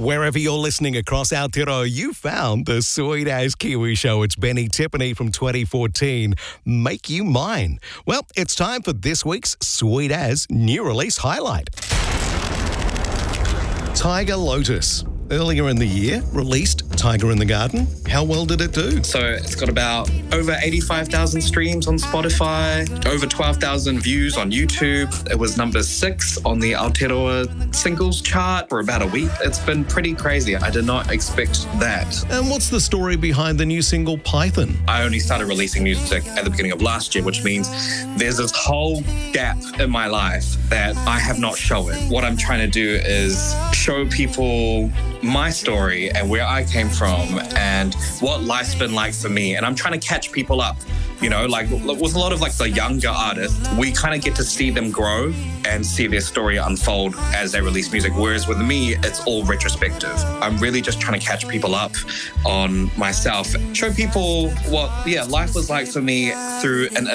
Wherever you're listening across Aotearoa, you found the Sweet As Kiwi Show. It's Benny Tiffany from 2014. Make You Mine. Well, it's time for this week's Sweet As new release highlight. Tiger Lotus. Earlier in the year, released Tiger in the Garden. How well did it do? So it's got about over 85,000 streams on Spotify, over 12,000 views on YouTube. It was number 6 on the Aotearoa singles chart for about a week. It's been pretty crazy. I did not expect that. And what's the story behind the new single Python? I only started releasing music at the beginning of last year, which means there's this whole gap in my life that I have not shown. What I'm trying to do is show people my story and where I came from and what life's been like for me. And I'm trying to catch people up, you know, like with a lot of like the younger artists, we kind of get to see them grow and see their story unfold as they release music. Whereas with me, it's all retrospective. I'm really just trying to catch people up on myself, show people what, life was like for me through an